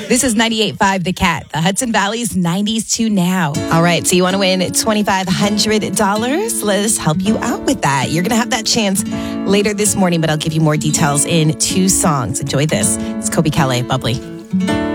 This is 98.5 The Cat, the Hudson Valley's 90s to now. All right, so you want to win $2,500? Let us help you out with that. You're going to have that chance later this morning, but I'll give you more details in 2 songs. Enjoy this. It's Kobe Calais, Bubbly.